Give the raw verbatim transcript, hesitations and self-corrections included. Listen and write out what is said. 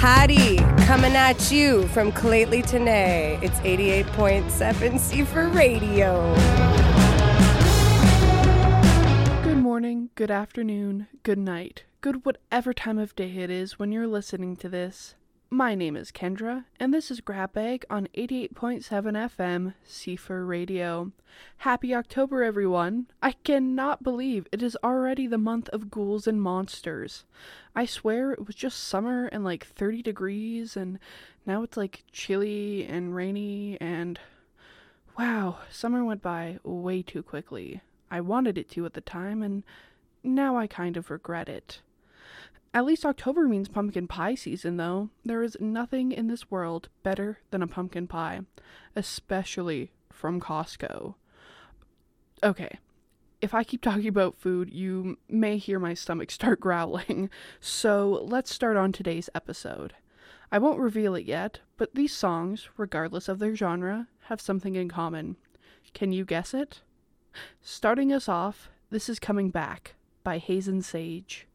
Hattie, coming at you from Clately Tenay. It's eighty-eight point seven C for Radio. Good morning, good afternoon, good night, good whatever time of day it is when you're listening to this. My name is Kendra, and this is Grab Bag on eighty-eight point seven F M, C four Radio. Happy October, everyone! I cannot believe it is already the month of ghouls and monsters. I swear it was just summer and like thirty degrees, and now it's like chilly and rainy, and wow, summer went by way too quickly. I wanted it to at the time, and now I kind of regret it. At least October means pumpkin pie season, though. There is nothing in this world better than a pumpkin pie, especially from Costco. Okay, if I keep talking about food, you may hear my stomach start growling, so let's start on today's episode. I won't reveal it yet, but these songs, regardless of their genre, have something in common. Can you guess it? Starting us off, this is Coming Back by Hazen Sage.